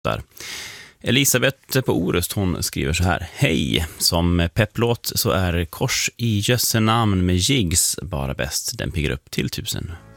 där. Elisabeth på Orust, hon skriver så här: hej, som pepplåt så är Kors i Jösse namn med Jigs bara bäst. Den piggar upp till 1000.